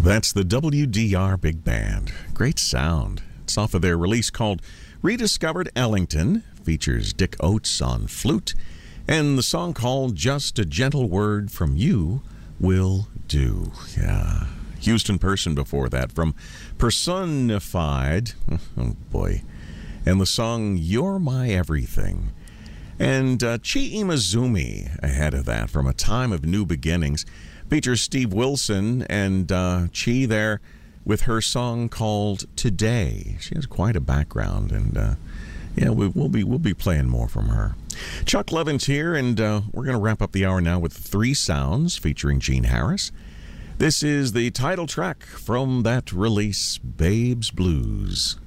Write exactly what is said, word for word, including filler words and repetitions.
That's the W D R Big Band. Great sound. It's off of their release called Rediscovered Ellington. Features Dick Oates on flute. And the song called Just a Gentle Word from You Will Do. Yeah. Houston Person before that from Personified. Oh, boy. And the song You're My Everything. And uh, Chi Imazumi ahead of that from A Time of New Beginnings. Features Steve Wilson and uh, Chi there with her song called Today. She has quite a background, and uh, yeah, we, we'll be we'll be playing more from her. Chuck Levin's here, and uh, we're going to wrap up the hour now with Three Sounds featuring Gene Harris. This is the title track from that release, Babe's Blues.